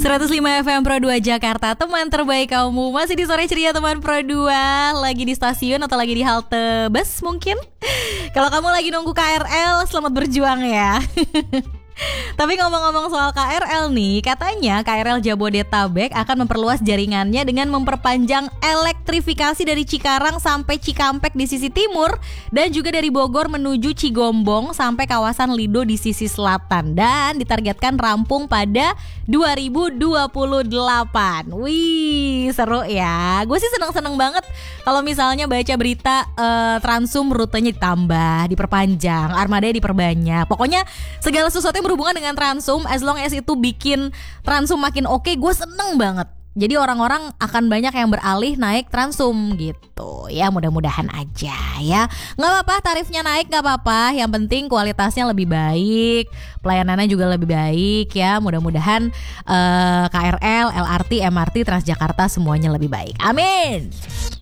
105 FM Pro 2 Jakarta, teman terbaik kamu. Masih di sore ceria teman Pro 2. Lagi di stasiun atau lagi di halte bus mungkin. Kalau kamu lagi nunggu KRL, selamat berjuang ya. Tapi ngomong-ngomong soal KRL nih, katanya KRL Jabodetabek akan memperluas jaringannya dengan memperpanjang elektrifikasi dari Cikarang sampai Cikampek di sisi timur dan juga dari Bogor menuju Cigombong sampai kawasan Lido di sisi selatan dan ditargetkan rampung pada 2028. Wih, seru ya. Gue sih seneng banget kalau misalnya baca berita Transum rutenya ditambah, diperpanjang, armadanya diperbanyak. Pokoknya segala sesuatu yang berhubungan dengan Transum, as long as itu bikin Transum makin oke, gue seneng banget. Jadi orang-orang akan banyak yang beralih naik Transum gitu. Ya mudah-mudahan aja ya. Gak apa-apa tarifnya naik, gak apa-apa. Yang penting kualitasnya lebih baik, pelayanannya juga lebih baik ya. Mudah-mudahan KRL, LRT, MRT, Transjakarta semuanya lebih baik. Amin.